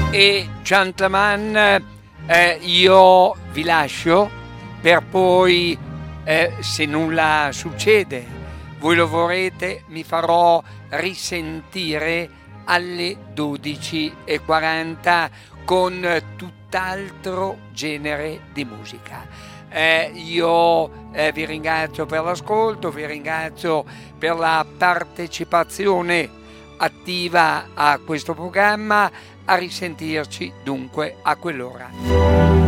e gentlemen, io vi lascio per poi, se nulla succede, voi lo vorrete, mi farò risentire alle 12:40 con tutt'altro genere di musica. Io vi ringrazio per l'ascolto, vi ringrazio per la partecipazione attiva a questo programma. A risentirci dunque a quell'ora.